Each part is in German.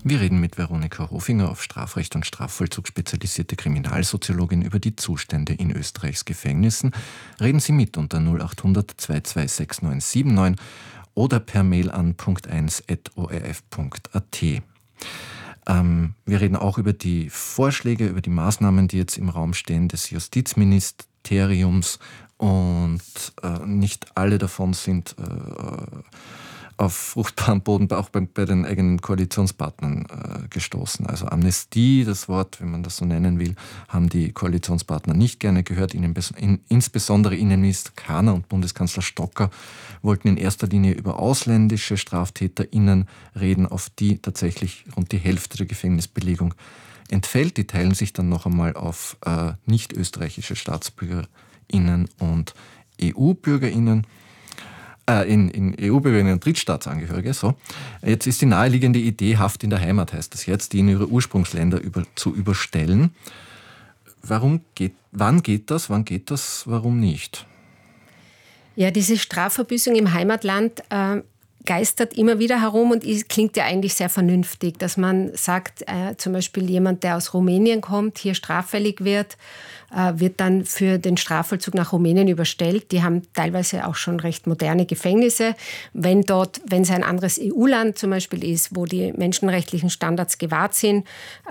Wir reden mit Veronika Hofinger, auf Strafrecht und Strafvollzug spezialisierte Kriminalsoziologin, über die Zustände in Österreichs Gefängnissen. Reden Sie mit unter 0800 226979 oder per Mail an punkt1@orf.at. Wir reden auch über die Vorschläge, über die Maßnahmen, die jetzt im Raum stehen des Justizministeriums, und nicht alle davon sind auf fruchtbaren Boden auch bei den eigenen Koalitionspartnern gestoßen. Also Amnestie, das Wort, wenn man das so nennen will, haben die Koalitionspartner nicht gerne gehört. Insbesondere Innenminister Kahner und Bundeskanzler Stocker wollten in erster Linie über ausländische StraftäterInnen reden, auf die tatsächlich rund die Hälfte der Gefängnisbelegung entfällt. Die teilen sich dann noch einmal auf nicht österreichische StaatsbürgerInnen und EU-BürgerInnen. In EU-Bürgerinnen und Drittstaatsangehörige. So. Jetzt ist die naheliegende Idee, Haft in der Heimat heißt das jetzt, die in ihre Ursprungsländer zu überstellen. Wann geht das, warum nicht? Ja, diese Strafverbüßung im Heimatland geistert immer wieder herum und klingt ja eigentlich sehr vernünftig, dass man sagt, zum Beispiel jemand, der aus Rumänien kommt, hier straffällig wird dann für den Strafvollzug nach Rumänien überstellt. Die haben teilweise auch schon recht moderne Gefängnisse. Wenn es ein anderes EU-Land zum Beispiel ist, wo die menschenrechtlichen Standards gewahrt sind,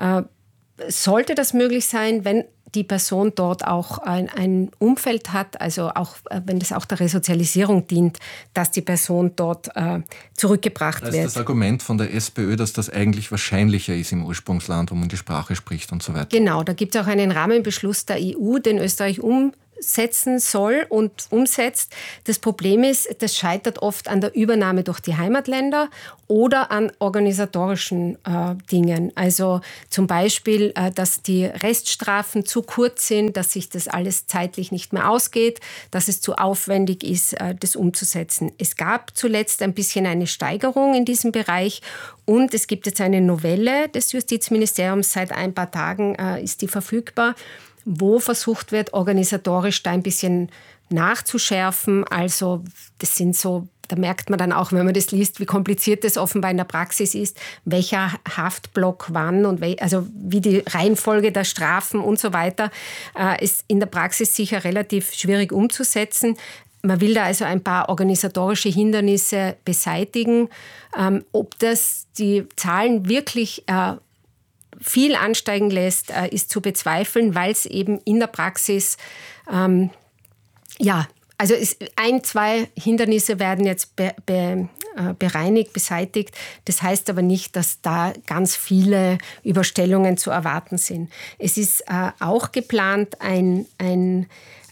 sollte das möglich sein, wenn die Person dort auch ein Umfeld hat, also auch wenn das auch der Resozialisierung dient, dass die Person dort zurückgebracht wird. Das ist das Argument von der SPÖ, dass das eigentlich wahrscheinlicher ist im Ursprungsland, wo man die Sprache spricht und so weiter. Genau, da gibt es auch einen Rahmenbeschluss der EU, den Österreich umsetzen soll und umsetzt. Das Problem ist, das scheitert oft an der Übernahme durch die Heimatländer oder an organisatorischen Dingen. Also zum Beispiel, dass die Reststrafen zu kurz sind, dass sich das alles zeitlich nicht mehr ausgeht, dass es zu aufwendig ist, das umzusetzen. Es gab zuletzt ein bisschen eine Steigerung in diesem Bereich und es gibt jetzt eine Novelle des Justizministeriums, seit ein paar Tagen ist die verfügbar, wo versucht wird, organisatorisch da ein bisschen nachzuschärfen. Also das sind so, da merkt man dann auch, wenn man das liest, wie kompliziert das offenbar in der Praxis ist, welcher Haftblock wann und also wie die Reihenfolge der Strafen und so weiter, ist in der Praxis sicher relativ schwierig umzusetzen. Man will da also ein paar organisatorische Hindernisse beseitigen. Ob das die Zahlen wirklich viel ansteigen lässt, ist zu bezweifeln, weil es eben in der Praxis, also 2 Hindernisse werden jetzt bereinigt, beseitigt. Das heißt aber nicht, dass da ganz viele Überstellungen zu erwarten sind. Es ist auch geplant, einen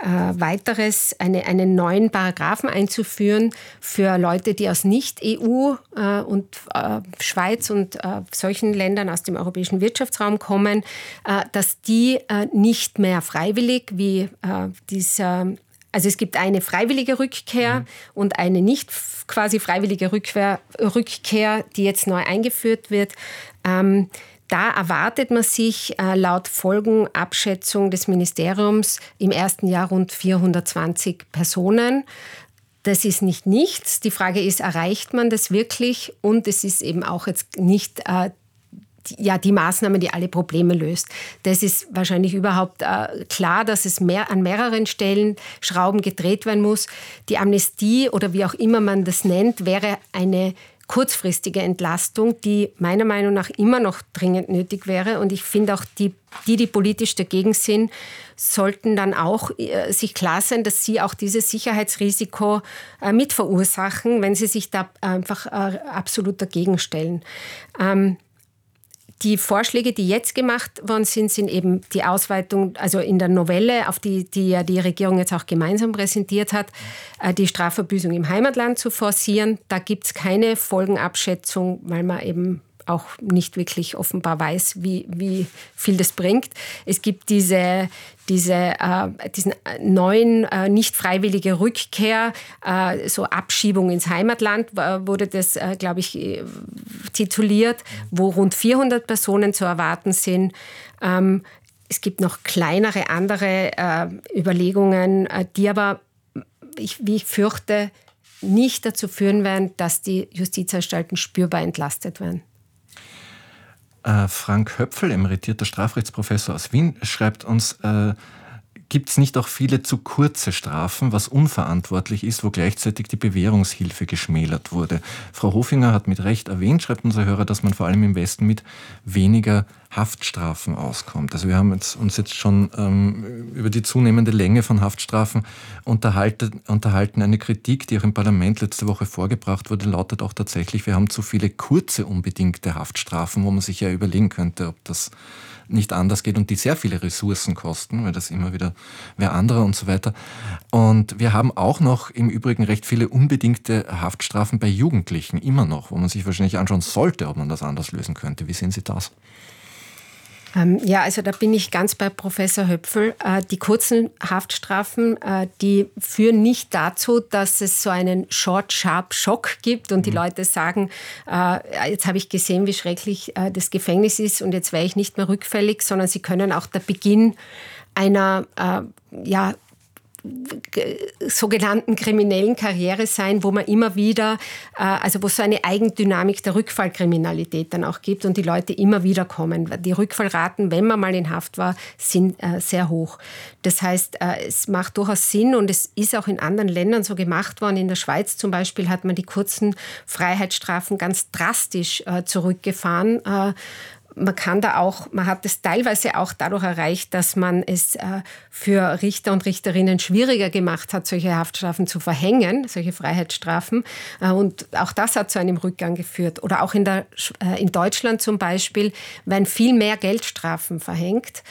neuen Paragraphen einzuführen für Leute, die aus Nicht-EU und Schweiz und solchen Ländern aus dem europäischen Wirtschaftsraum kommen, dass die nicht mehr freiwillig wie also es gibt eine freiwillige Rückkehr und eine nicht quasi freiwillige Rückkehr, die jetzt neu eingeführt wird. Da erwartet man sich laut Folgenabschätzung des Ministeriums im ersten Jahr rund 420 Personen. Das ist nicht nichts. Die Frage ist, erreicht man das wirklich? Und es ist eben auch jetzt nicht die Maßnahme, die alle Probleme löst. Das ist wahrscheinlich überhaupt klar, dass es an mehreren Stellen Schrauben gedreht werden muss. Die Amnestie oder wie auch immer man das nennt, wäre eine kurzfristige Entlastung, die meiner Meinung nach immer noch dringend nötig wäre. Und ich finde auch, die politisch dagegen sind, sollten dann auch sich klar sein, dass sie auch dieses Sicherheitsrisiko mit verursachen, wenn sie sich da einfach absolut dagegen stellen. Die Vorschläge, die jetzt gemacht worden sind eben die Ausweitung, also in der Novelle, auf die ja die Regierung jetzt auch gemeinsam präsentiert hat, die Strafverbüßung im Heimatland zu forcieren. Da gibt es keine Folgenabschätzung, weil man eben auch nicht wirklich offenbar weiß, wie viel das bringt. Es gibt diesen neuen nicht freiwillige Rückkehr, so Abschiebung ins Heimatland, wurde das, glaube ich, tituliert, wo rund 400 Personen zu erwarten sind. Es gibt noch kleinere andere Überlegungen, die aber, wie ich fürchte, nicht dazu führen werden, dass die Justizanstalten spürbar entlastet werden. Frank Höpfl, emeritierter Strafrechtsprofessor aus Wien, schreibt uns, gibt es nicht auch viele zu kurze Strafen, was unverantwortlich ist, wo gleichzeitig die Bewährungshilfe geschmälert wurde? Frau Hofinger hat mit Recht erwähnt, schreibt unser Hörer, dass man vor allem im Westen mit weniger Haftstrafen auskommt. Also wir haben uns jetzt schon über die zunehmende Länge von Haftstrafen unterhalten. Eine Kritik, die auch im Parlament letzte Woche vorgebracht wurde, lautet auch tatsächlich, wir haben zu viele kurze unbedingte Haftstrafen, wo man sich ja überlegen könnte, ob das nicht anders geht und die sehr viele Ressourcen kosten, weil das immer wieder wer anderer und so weiter. Und wir haben auch noch im Übrigen recht viele unbedingte Haftstrafen bei Jugendlichen, immer noch, wo man sich wahrscheinlich anschauen sollte, ob man das anders lösen könnte. Wie sehen Sie das? Ja, also da bin ich ganz bei Professor Höpfl. Die kurzen Haftstrafen, die führen nicht dazu, dass es so einen Short-Sharp-Schock gibt und die Leute sagen, jetzt habe ich gesehen, wie schrecklich das Gefängnis ist und jetzt wäre ich nicht mehr rückfällig, sondern sie können auch der Beginn einer sogenannten kriminellen Karriere sein, wo man immer wieder, also wo es so eine Eigendynamik der Rückfallkriminalität dann auch gibt und die Leute immer wieder kommen. Die Rückfallraten, wenn man mal in Haft war, sind sehr hoch. Das heißt, es macht durchaus Sinn und es ist auch in anderen Ländern so gemacht worden. In der Schweiz zum Beispiel hat man die kurzen Freiheitsstrafen ganz drastisch zurückgefahren. Man hat es teilweise auch dadurch erreicht, dass man es für Richter und Richterinnen schwieriger gemacht hat, solche Haftstrafen zu verhängen, solche Freiheitsstrafen. Und auch das hat zu einem Rückgang geführt. Oder auch in Deutschland zum Beispiel werden viel mehr Geldstrafen verhängt.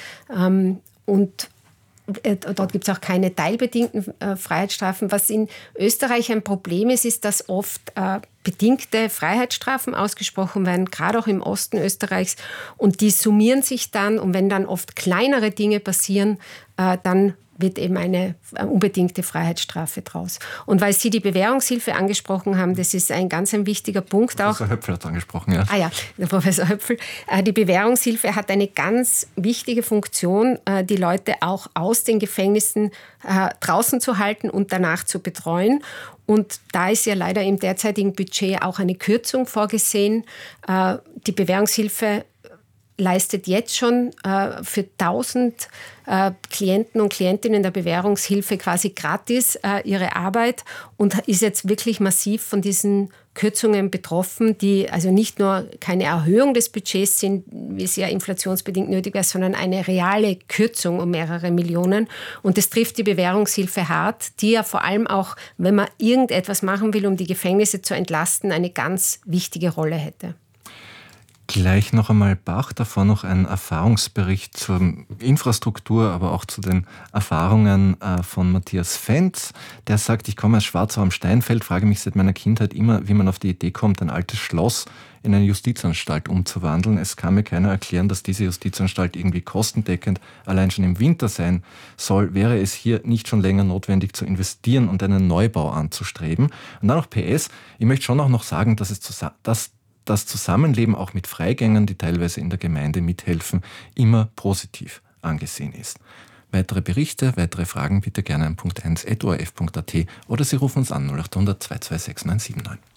Und dort gibt es auch keine teilbedingten Freiheitsstrafen. Was in Österreich ein Problem ist, ist, dass oft bedingte Freiheitsstrafen ausgesprochen werden, gerade auch im Osten Österreichs. Und die summieren sich dann. Und wenn dann oft kleinere Dinge passieren, dann wird eben eine unbedingte Freiheitsstrafe draus. Und weil Sie die Bewährungshilfe angesprochen haben, das ist ein ganz ein wichtiger Punkt auch. Professor Höpfl hat es angesprochen, ja. Ah ja, der Professor Höpfl. Die Bewährungshilfe hat eine ganz wichtige Funktion, die Leute auch aus den Gefängnissen draußen zu halten und danach zu betreuen. Und da ist ja leider im derzeitigen Budget auch eine Kürzung vorgesehen. Die Bewährungshilfe leistet jetzt schon für 1000 Klienten und Klientinnen der Bewährungshilfe quasi gratis ihre Arbeit und ist jetzt wirklich massiv von diesen Kürzungen betroffen, die also nicht nur keine Erhöhung des Budgets sind, wie es ja inflationsbedingt nötig ist, sondern eine reale Kürzung um mehrere Millionen. Und das trifft die Bewährungshilfe hart, die ja vor allem auch, wenn man irgendetwas machen will, um die Gefängnisse zu entlasten, eine ganz wichtige Rolle hätte. Gleich noch einmal Bach, davor noch ein Erfahrungsbericht zur Infrastruktur, aber auch zu den Erfahrungen von Matthias Fenz. Der sagt, ich komme aus Schwarzau am Steinfeld, frage mich seit meiner Kindheit immer, wie man auf die Idee kommt, ein altes Schloss in eine Justizanstalt umzuwandeln. Es kann mir keiner erklären, dass diese Justizanstalt irgendwie kostendeckend allein schon im Winter sein soll. Wäre es hier nicht schon länger notwendig zu investieren und einen Neubau anzustreben? Und dann noch PS, ich möchte schon auch noch sagen, dass das Zusammenleben auch mit Freigängern, die teilweise in der Gemeinde mithelfen, immer positiv angesehen ist. Weitere Berichte, weitere Fragen bitte gerne an punkt1@orf.at oder Sie rufen uns an 0800 226 979.